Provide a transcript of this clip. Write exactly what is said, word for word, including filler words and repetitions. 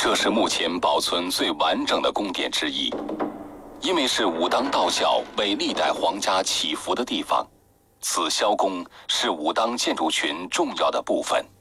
这是目前保存最完整的宫殿之一，因为是武当道教为历代皇家祈福的地方，此萧宫是武当建筑群重要的部分。